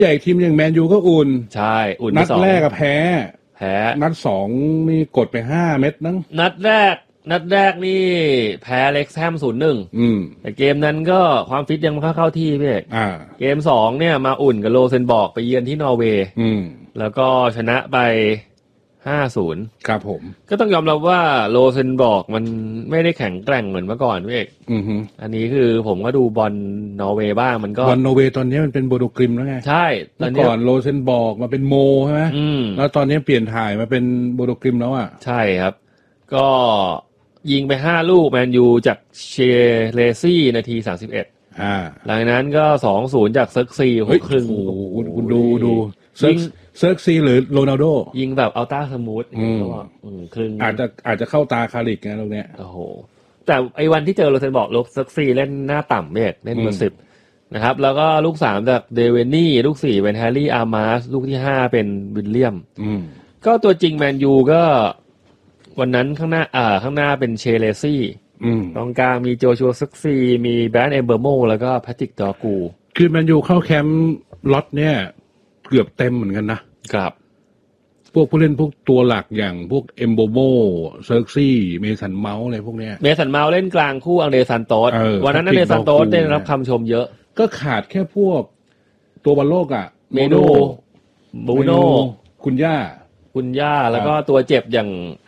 ใหญ่ทีมอย่างแมนยูก็อุ่นใช่อุ่นนัดแรกก็แพ้นัด2นี่กดไป5เม็ดนั่งนัดแรกนี่แพ้เล็กแฮม 0-1 แต่เกมนั้นก็ความฟิตยังไม่เข้าที่พี่เอกเกม2เนี่ยมาอุ่นกับโรเซนบอร์กไปเยือนที่นอร์เวย์แล้วก็ชนะไป5-0 ครับผมก็ต้องยอมรับว่าโรเซนบอร์กมันไม่ได้แข็งแกร่งเหมือนเมื่อก่อนพี่เอกอันนี้คือผมก็ดูบอลนอร์เวย์บ้างมันก็บอลนอร์เวย์ตอนนี้มันเป็นโบโดกริมแล้วไงใช่ตอนก่อนโรเซนบอร์กมาเป็นโมใช่ไหมแล้วตอนนี้เปลี่ยนถ่ายมาเป็นโบโดกริมแล้วอ่ะใช่ครับก็ยิงไป5ลูกแมนยูจากเชเลซี่นาที31หลังนั้นก็ 2-0 จากเซิร์กซีครึ่งโอ้โหคุณดูเซิร์กซีหรือโรนัลโดยิงแบบอัลต้าสมูทครึ่งอาจจะเข้าตาคาริกนะตรงเนี้ยโอ้โหแต่ไอ้วันที่เจอโรเซนบอกเซิร์กซีเล่นหน้าต่ำเมกเล่นเบอร์10นะครับแล้วก็ลูก3จากเดเวนี่ลูก4เป็นแฮร์รี่อาร์มาสลูกที่5เป็นวิลเลียมก็ตัวจริงแมนยูก็วันนั้นข้างหน้าเป็นเชเลซี่ตรงกลางมีโจชัวซึกซีมีแบรนด์เอมเบอร์โมแล้วก็แพทริกดอกูคือแมนยูเข้าแคมป์ล็อตเนี่ยเกือบเต็มเหมือนกันนะครับพวกผู้เล่นพวกตัวหลักอย่างพวกเอมโบโมเซิร์กซี่เมสันเมาส์อะไรพวกเนี้ยเมสันเมาส์เล่นกลางคู่อังเดรซันโตสวันนั้นอังเดรซันโตสได้รับคำชมเยอะก็ขาดแค่พวกตัวบอลโลกอ่ะเมโนบูโนคุณย่าแล้วก็ตัวเจ็บอย่าง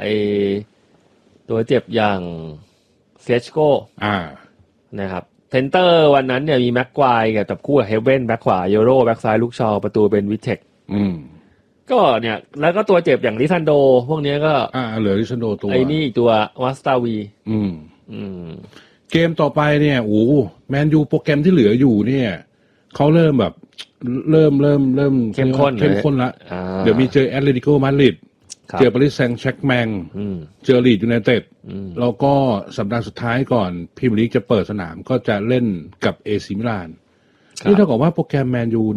เซชโกนะครับเซนเตอร์วันนั้นเนี่ยมีแม็กควายกับคู่กับเฮเว่นแบ็คขวาโยโรแบ็คซ้ายลูกชอประตูเป็นวิเทคก็เนี่ยแล้วก็ตัวเจ็บอย่างลิซันโดพวกนี้ก็เหลือลิซันโดตัวไอ้นี่ตัววัสตาวีเกมต่อไปเนี่ยโอ้แมนยูโปรแกรมที่เหลืออยู่เนี่ยเขาเริ่มแบบเริ่มเข้มข้นละเดี๋ยวมีเจอแอตเลติโกมาดริดเจอปารีสแซงต์แชร์กแมงเจอลีดยูไนเต็ดแล้วก็สัปดาห์สุดท้ายก่อนพรีเมียร์ลีกจะเปิดสนามก็จะเล่นกับเอซิมิลานนี่เท่ากับว่าโปรแกรมแมนยู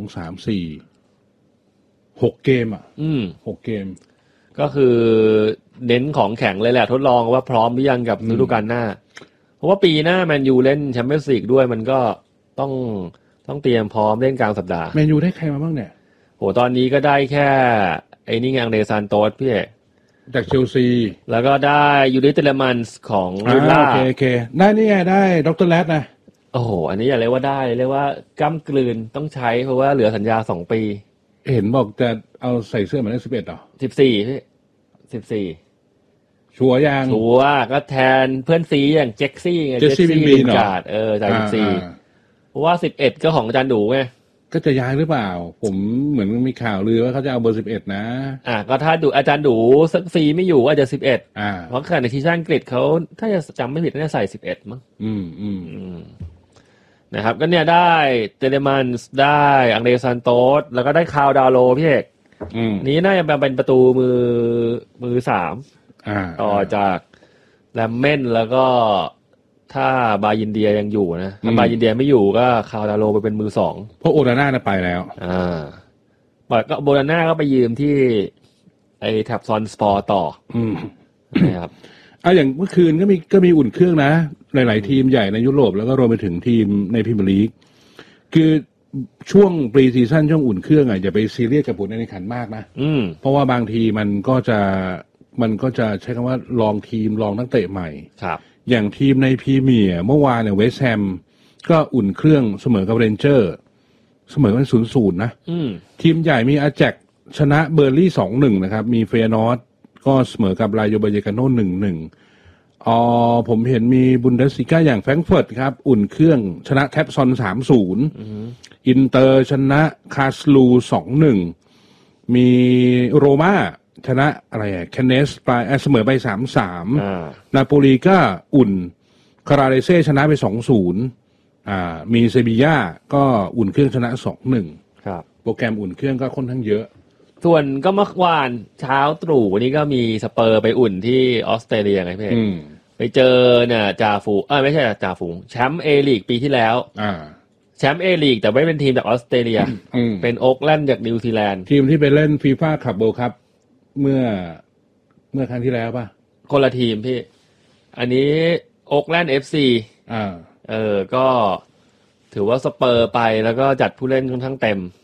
6 เกม6 เกมก็คือเน้นของแข็งเลยแหละทดลองว่าพร้อมหรือยังกับฤดูกาลหน้าเพราะว่าปีหน้าแมนยูเล่นแชมเปี้ยนส์ลีกด้วยมันก็ต้องเตรียมพร้อมเล่นกลางสัปดาห์แมนยูได้ใครมาบ้างเนี่ยโหตอนนี้ก็ได้แค่ไอ้นี่ไงอังเดรซันโตสพี่เอกจากเชลซีแล้วก็ได้ยูดิเตเลมันส์ของวิลล่าโอเคได้นี่ไงได้ดร.แรดนะโอ้โหอันนี้อย่าเรียกว่าได้เรียกว่าก้ำกลืนต้องใช้เพราะว่าเหลือสัญญา2 ปีเห็นบอกจะเอาใส่เสื้อหมายเลข11เหรอ 14พี่14 ชัวร์ยังชัวร์ก็แทนเพื่อนซีอย่างเจ็กซี่ไงเจสซี่บินการ์ดจ่าย14เพราะว่า11ก็ของอาจารย์ดูไงก็จะย้ายหรือเปล่าผมเหมือนมีข่าวลือว่าเขาจะเอาเบอร์11นะก็ถ้าดูอาจารย์ดูซักซีไม่อยู่อาจจะ11เพราะขณะในทีมชาติอังกฤษเขาถ้าจะจำไม่ผิดน่าจะใส่11มั้งนะครับก็เนี่ยได้เตเลมันส์ได้อังเดรซันโตสแล้วก็ได้คาวดาวโลพี่เอกนี้น่าจะเป็นประตูมือ3ต่อจากแลมเมนแล้วก็ถ้าบายินเดียยังอยู่นะถ้าบายินเดียไม่อยู่ก็คาวดาโลไปเป็นมือ2 เพราะโอนาน่าไปแล้วก็โบนาน่าก็ไปยืมที่ไอ้แท็บซอนสปอร์ต่อนะครับอย่างเมื่อคืนก็มีอุ่นเครื่องนะหลายๆทีมใหญ่ในยุโรปแล้วก็รวมไปถึงทีมในพรีเมียร์ลีกคือช่วงปรีซีซั่นช่วงอุ่นเครื่องอย่าไปซีเรียสกับผลการแข่งขันมากนะเพราะว่าบางทีมันก็จะใช้คำว่าลองทีมลองนักเตะใหม่ครับอย่างทีมในพรีเมียร์เมื่อวานเนี่ยเวสต์แฮมก็อุ่นเครื่องเสมอกับเรนเจอร์เสมอกัน0-0นะทีมใหญ่มีอาแจ็คชนะเบอร์ลี่ 2-1 นะครับมีเฟยนอร์ดก็เสมอกับไรโยบายกาโน่ 1-1ผมเห็นมีบุนเดสลิก้าอย่างแฟรงก์เฟิร์ตครับอุ่นเครื่องชนะแท็บซอน 3-0 อินเตอร์ชนะคาสลู 2-1 มีโรม่าชนะอะไรแคนเนสไปเสมอไป 3-3 นาโปลีก็อุ่นคาราเรเซ่ชนะไป 2-0 มีเซบีย่าก็อุ่นเครื่องชนะ 2-1 ครับโปรแกรมอุ่นเครื่องก็ค่อนข้างเยอะส่วนก็เมื่อวานเช้าตรู่วันนี้ก็มีสเปอร์ไปอุ่นที่ออสเตรเลียไงพี่ไปเจอเนี่ยจ่าฝูงไม่ใช่จ่าฝูงแชมป์เอลีกปีที่แล้วแชมป์เอลีกแต่ไม่เป็นทีมจากออสเตรเลียเป็นโอ๊คแลนด์จากนิวซีแลนด์ทีมที่ไปเล่นฟีฟ่าคัพเวิลด์คัพเมื่อครั้งที่แล้วป่ะคนละทีมพี่อันนี้โอ๊คแลนด์ FC ก็ถือว่าสเปอร์ไปแล้วก็จัดผู้เล่นค่อนข้างเต็ม